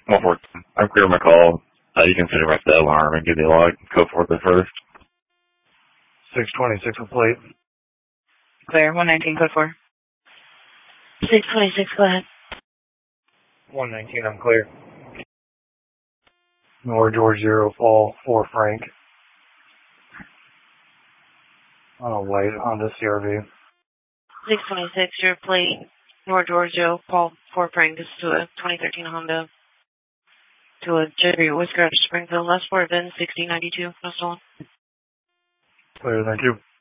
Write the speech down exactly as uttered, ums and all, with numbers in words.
one four. I'm clear my call. Uh, you can send it right to the alarm and give the log. Go for the first. six twenty-six with plate. Clear. one nineteen, code four. six twenty-six, go ahead. one nineteen, I'm clear. Nor George Zero, Paul, four Frank. Oh, wait, Honda C R V. six twenty-six, your plate, Nor George Zero, Paul, four Frank. This is to a twenty thirteen Honda. To a Chevy Whisker out of Springfield. Last four, then sixty ninety-two. No stolen. Clear, thank you.